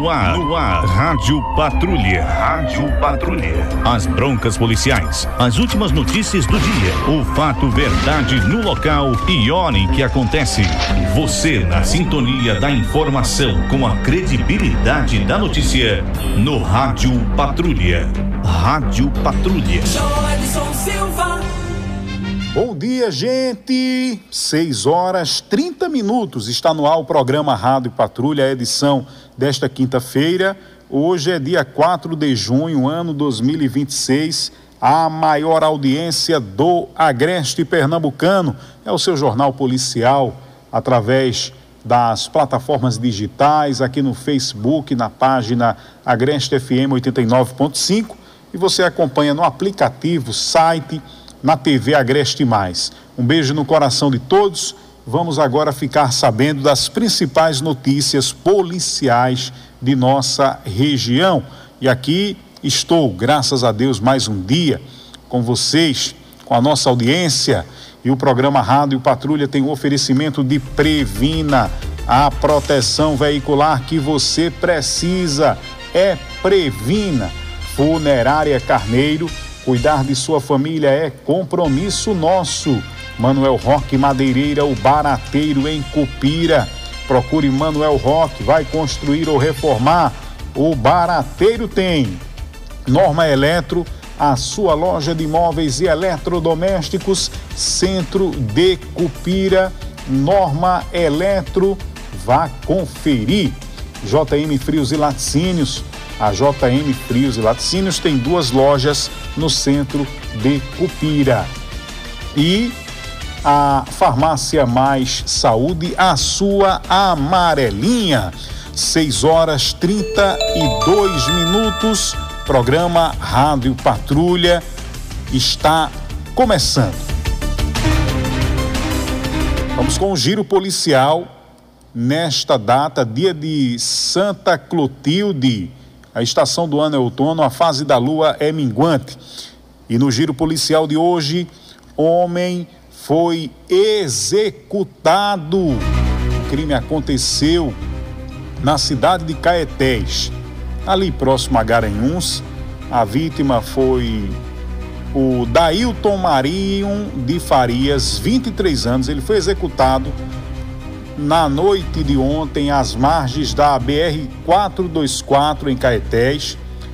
ar, Rádio Patrulha. Rádio Patrulha. As broncas policiais, as últimas notícias do dia, o fato, verdade no local e hora em que acontece. Você na sintonia da informação com a credibilidade da notícia no Rádio Patrulha. Rádio Patrulha. Bom dia, gente! 6h30 está no ar o programa Rádio Patrulha, a edição desta quinta-feira. Hoje é dia 4 de junho, ano 2026. A maior audiência do Agreste Pernambucano é o seu jornal policial, através das plataformas digitais, aqui no Facebook, na página Agreste FM 89.5, e você acompanha no aplicativo, site, na TV Agreste Mais. Um beijo no coração de todos. Vamos agora ficar sabendo das principais notícias policiais de nossa região. E aqui estou, graças a Deus, mais um dia com vocês, com a nossa audiência. E o programa Rádio Patrulha tem o oferecimento de Previna, a proteção veicular que você precisa. É Previna. Funerária Carneiro. Cuidar de sua família é compromisso nosso. Manuel Roque Madeireira, o barateiro em Cupira. Procure Manuel Roque, vai construir ou reformar? O barateiro tem. Norma Eletro, a sua loja de móveis e eletrodomésticos, centro de Cupira. Norma Eletro, vá conferir. JM Frios e Laticínios. A JM Frios e Laticínios tem 2 lojas no centro de Cupira. E a Farmácia Mais Saúde, a sua amarelinha. 6h32. Programa Rádio Patrulha está começando. Vamos com o giro policial nesta data, dia de Santa Clotilde. A estação do ano é outono, a fase da lua é minguante. E no giro policial de hoje, homem foi executado. O crime aconteceu na cidade de Caetés, ali próximo a Garanhuns. A vítima foi o Dailton Marinho de Farias, 23 anos. Ele foi executado na noite de ontem, às margens da BR-424 em Caetés.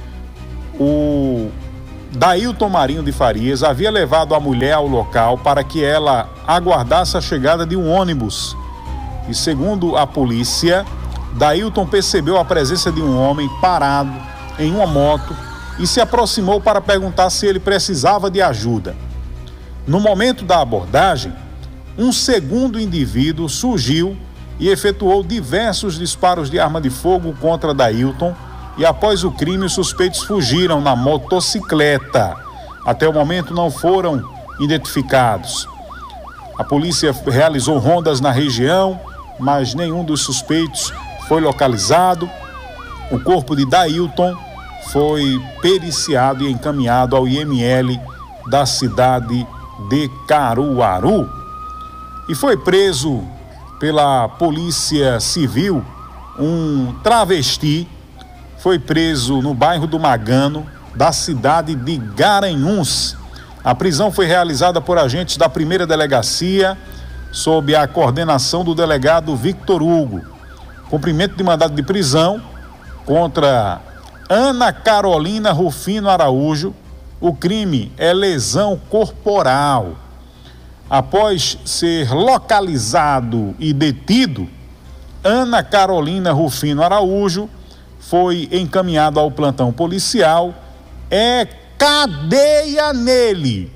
O Dailton Marinho de Farias havia levado a mulher ao local para que ela aguardasse a chegada de um ônibus. E segundo a polícia, Dailton percebeu a presença de um homem parado em uma moto e se aproximou para perguntar se ele precisava de ajuda. No momento da abordagem, um segundo indivíduo surgiu e efetuou diversos disparos de arma de fogo contra Dailton, e após o crime os suspeitos fugiram na motocicleta. Até o momento não foram identificados. A polícia realizou rondas na região, mas nenhum dos suspeitos foi localizado. O corpo de Dailton foi periciado e encaminhado ao IML da cidade de Caruaru. E foi preso pela Polícia Civil um travesti. Foi preso no bairro do Magano, da cidade de Garanhuns. A prisão foi realizada por agentes da 1ª Delegacia, sob a coordenação do delegado Victor Hugo. Cumprimento de mandado de prisão contra Ana Carolina Rufino Araújo. O crime é lesão corporal. Após ser localizado e detido, Ana Carolina Rufino Araújo foi encaminhado ao plantão policial. É cadeia nele.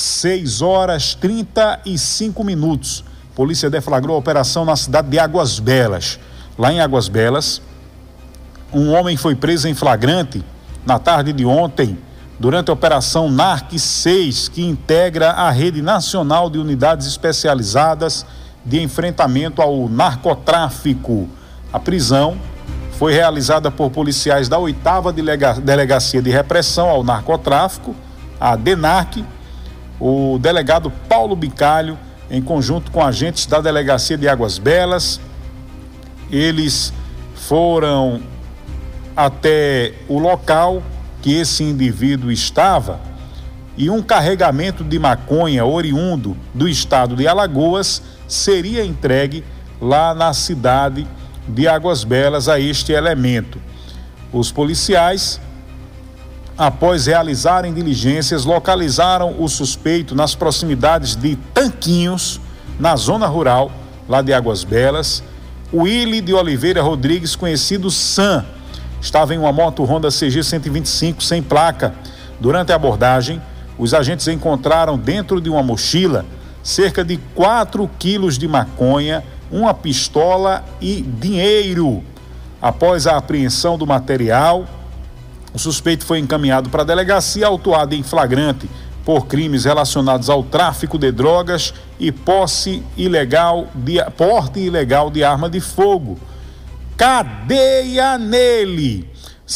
6h35. Polícia deflagrou a operação na cidade de Águas Belas. Lá em Águas Belas, um homem foi preso em flagrante na tarde de ontem, durante a Operação NARC 6, que integra a Rede Nacional de Unidades Especializadas de Enfrentamento ao Narcotráfico. A prisão foi realizada por policiais da 8ª Delegacia de Repressão ao Narcotráfico, a DENARC. O delegado Paulo Bicalho, em conjunto com agentes da Delegacia de Águas Belas, eles foram até o local que esse indivíduo estava e um carregamento de maconha oriundo do estado de Alagoas seria entregue lá na cidade de Águas Belas a este elemento. Os policiais, após realizarem diligências, localizaram o suspeito nas proximidades de Tanquinhos, na zona rural, lá de Águas Belas. Willy de Oliveira Rodrigues, conhecido Sam, estava em uma moto Honda CG 125 sem placa. Durante a abordagem, os agentes encontraram dentro de uma mochila cerca de 4 quilos de maconha, uma pistola e dinheiro. Após a apreensão do material, o suspeito foi encaminhado para a delegacia, autuado em flagrante por crimes relacionados ao tráfico de drogas e porte ilegal de arma de fogo. Cadeia nele!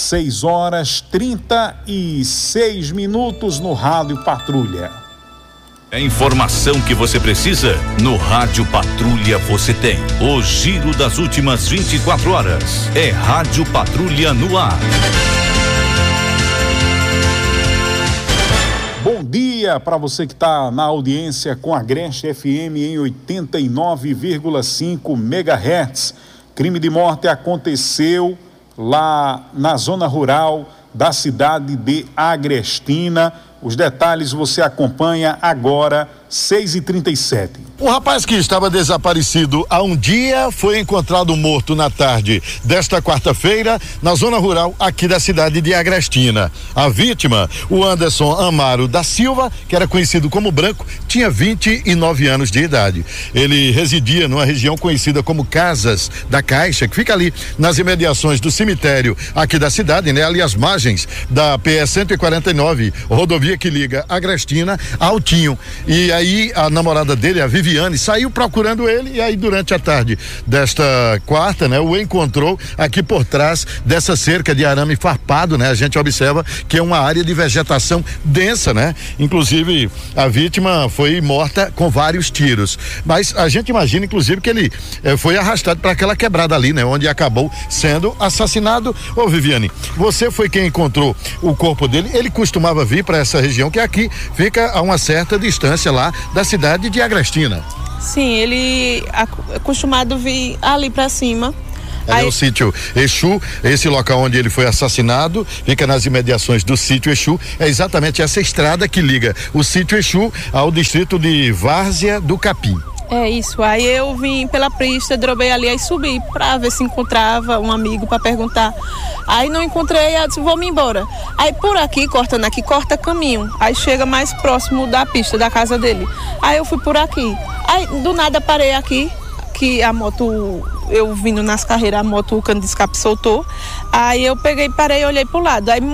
6h36 no Rádio Patrulha. A informação que você precisa, no Rádio Patrulha você tem. O giro das últimas 24 horas. É Rádio Patrulha no ar. Bom dia para você que está na audiência com a Agreste FM em 89,5 MHz. Crime de morte aconteceu lá na zona rural da cidade de Agrestina. Os detalhes você acompanha agora, 6h37. Um rapaz que estava desaparecido há um dia foi encontrado morto na tarde desta quarta-feira na zona rural aqui da cidade de Agrestina. A vítima, o Anderson Amaro da Silva, que era conhecido como Branco, tinha 29 anos de idade. Ele residia numa região conhecida como Casas da Caixa, que fica ali nas imediações do cemitério aqui da cidade, né? Ali às margens da PS 149, rodovia que liga Agrestina a Altinho. E aí a namorada dele, a Viviane, saiu procurando ele e aí durante a tarde desta quarta, né, o encontrou aqui por trás dessa cerca de arame farpado, né? A gente observa que é uma área de vegetação densa, né? Inclusive a vítima foi morta com vários tiros, mas a gente imagina inclusive que ele foi arrastado para aquela quebrada ali, né? Onde acabou sendo assassinado. Ô Viviane, você foi quem encontrou o corpo dele. Ele costumava vir para essa região que aqui fica a uma certa distância lá da cidade de Agrestina. Sim, ele é acostumado vir ali pra cima. É o sítio Exu, esse local onde ele foi assassinado, fica nas imediações do sítio Exu, é exatamente essa estrada que liga o sítio Exu ao distrito de Várzea do Capim. É isso, aí eu vim pela pista, drobei ali, aí subi pra ver se encontrava um amigo pra perguntar. Aí não encontrei, eu disse, vou me embora. Aí por aqui, cortando aqui, corta caminho, aí chega mais próximo da pista, da casa dele. Aí eu fui por aqui, aí do nada parei aqui, que a moto, eu vindo nas carreiras, a moto, o cano de escape soltou. Aí eu peguei, parei e olhei pro lado. Aí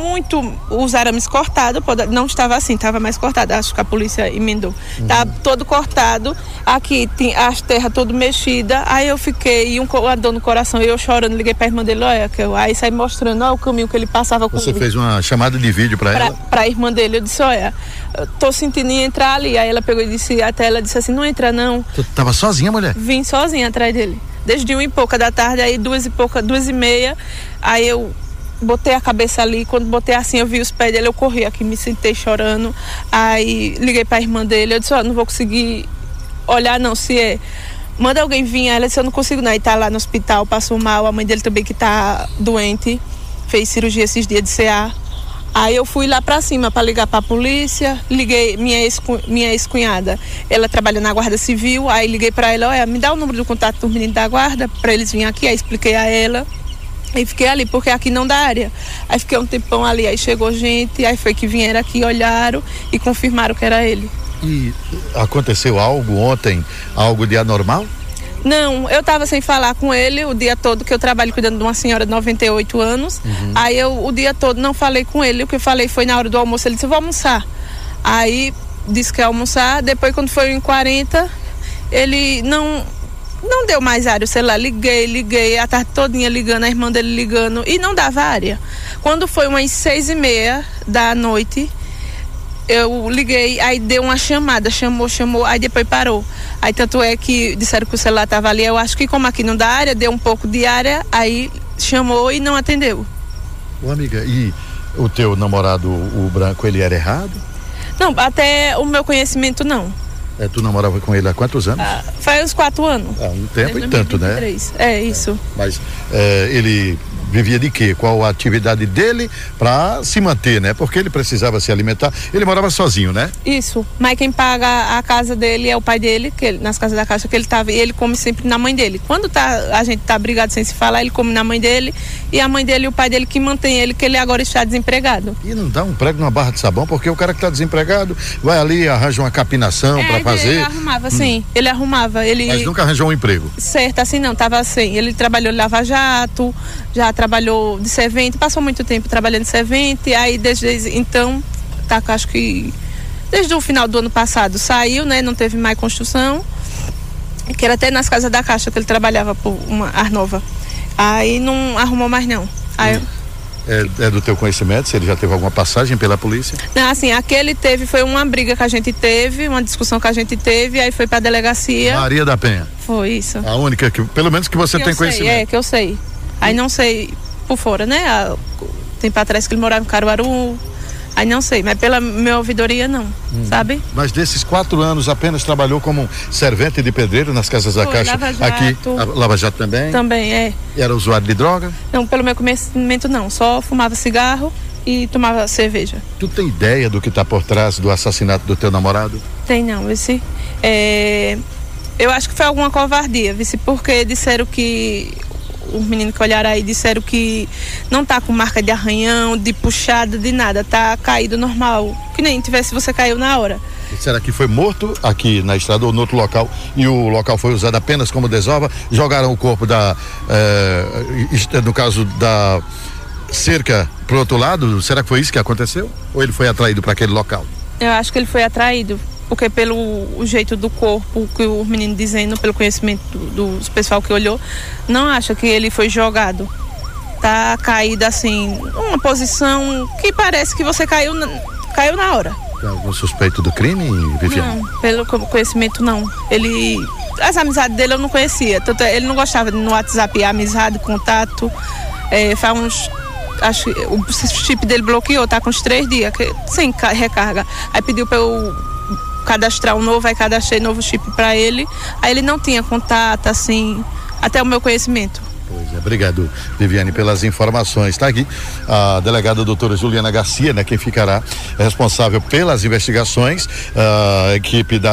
os arames cortados, não estava assim, estava mais cortado. Acho que a polícia emendou. Estava todo cortado. Aqui tem as terras todas mexidas. Aí eu fiquei, uma dor no coração, eu chorando, liguei pra irmã dele, olha, aí saí mostrando, o caminho que ele passava com. Você fez uma chamada de vídeo pra ela? Pra irmã dele, eu disse, olha, eu tô sentindo em entrar ali. Aí ela pegou e disse, até ela disse assim, não entra não. Tu tava sozinha, mulher? Vim sozinha atrás dele. Desde 1h pouca da tarde, aí 2h30, aí eu botei a cabeça ali, quando botei assim, eu vi os pés dele, eu corri aqui, me sentei chorando, aí liguei pra irmã dele, eu disse, não vou conseguir olhar não, manda alguém vir, ela disse, eu não consigo não, aí tá lá no hospital, passou mal, a mãe dele também que tá doente, fez cirurgia esses dias de CA. Aí eu fui lá pra cima pra ligar pra polícia, liguei minha ex-cunhada, ela trabalha na Guarda Civil, aí liguei pra ela, olha, me dá o número do contato do menino da guarda pra eles virem aqui, aí expliquei a ela, aí fiquei ali, porque aqui não dá área, aí fiquei um tempão ali, aí chegou gente, aí foi que vieram aqui, olharam e confirmaram que era ele. E aconteceu algo ontem, algo de anormal? Não, eu tava sem falar com ele o dia todo, que eu trabalho cuidando de uma senhora de 98 anos. Aí eu o dia todo não falei com ele, o que eu falei foi na hora do almoço, ele disse, vou almoçar. Aí disse que ia almoçar, depois quando foi 1h40, ele não deu mais área, o celular, liguei, a tarde todinha ligando, a irmã dele ligando, e não dava área. Quando foi umas 6h30 da noite, eu liguei, aí deu uma chamada, chamou, aí depois parou. Aí tanto é que disseram que o celular estava ali, eu acho que como aqui não dá área, deu um pouco de área, aí chamou e não atendeu. Ô, amiga, e o teu namorado, o branco, ele era errado? Não, até o meu conhecimento não. Tu namorava com ele há quantos anos? Faz uns 4 anos. Um tempo e tanto, né? Isso. Mas ele vivia de quê? Qual a atividade dele para se manter, né? Porque ele precisava se alimentar. Ele morava sozinho, né? Isso. Mas quem paga a casa dele é o pai dele, nas casas da Caixa que ele tava, e ele come sempre na mãe dele. Quando a gente tá brigado sem se falar, ele come na mãe dele, e a mãe dele e o pai dele que mantém ele, que ele agora está desempregado. E não dá um prego numa barra de sabão, porque o cara que tá desempregado vai ali, arranja uma capinação para fazer. Ele arrumava, sim. Ele arrumava. Mas nunca arranjou um emprego? Certo, assim não, tava assim. Ele trabalhou em Lava Jato, já trabalhou de servente, passou muito tempo trabalhando de servente, aí desde então, acho que desde o final do ano passado saiu, né? Não teve mais construção, que era até nas casas da Caixa que ele trabalhava por uma Arnova. Aí não arrumou mais não. Aí, É do teu conhecimento, se ele já teve alguma passagem pela polícia? Não, assim, aquele foi uma briga que a gente teve, uma discussão que a gente teve, aí foi pra delegacia. Maria da Penha. Foi isso. A única que, pelo menos que você tem conhecimento. Que eu sei. Aí não sei por fora, né? Tempo atrás que ele morava em Caruaru, aí não sei, mas pela minha ouvidoria não, sabe? Mas desses 4 anos apenas trabalhou como servente de pedreiro nas casas da Caixa? Lava Jato. Aqui, a Lava Jato também? Também, é. Era usuário de droga? Não, pelo meu conhecimento não, só fumava cigarro e tomava cerveja. Tu tem ideia do que está por trás do assassinato do teu namorado? Tem não, eu acho que foi alguma covardia, porque disseram que os meninos que olharam aí disseram que não tá com marca de arranhão, de puxada, de nada, tá caído normal, que nem tivesse você caiu na hora. Será que foi morto aqui na estrada ou no outro local e o local foi usado apenas como desova? Jogaram o corpo no caso da cerca pro outro lado? Será que foi isso que aconteceu? Ou ele foi atraído para aquele local? Eu acho que ele foi atraído, porque pelo jeito do corpo, que os meninos dizendo, pelo conhecimento do pessoal que olhou, não acha que ele foi jogado. Tá caído assim, uma posição que parece que você caiu na hora. Tem algum suspeito do crime, Viviane? Não, pelo conhecimento não. As amizades dele eu não conhecia, ele não gostava no WhatsApp, amizade, contato, acho que o chip dele bloqueou, tá com uns 3 dias, sem recarga. Aí pediu para eu cadastrar um novo, aí cadastrei novo chip para ele. Aí ele não tinha contato, assim, até o meu conhecimento. Pois é, obrigado, Viviane, pelas informações. Está aqui a delegada doutora Juliana Garcia, né, quem ficará responsável pelas investigações, a equipe da